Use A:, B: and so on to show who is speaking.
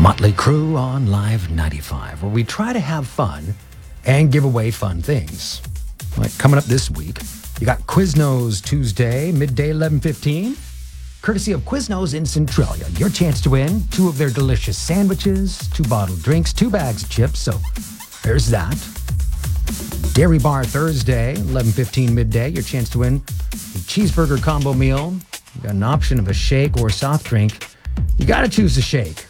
A: Motley Crue on Live 95, where we try to have fun and give away fun things. Like coming up this week, you got Quiznos Tuesday, midday 11:15. Courtesy of Quiznos in Centralia, your chance to win 2 of their delicious sandwiches, 2 bottled drinks, 2 bags of chips, so there's that. Dairy Bar Thursday, 11:15 midday, your chance to win a cheeseburger combo meal. You got an option of a shake or a soft drink. You got to choose a shake.